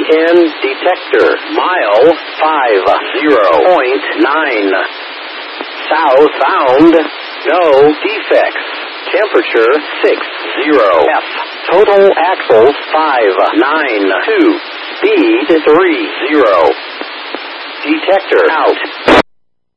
EN detector. Mile 50.9. South bound. No defects. Temperature 60. F. Total axles 592. Speed 30. Detector out.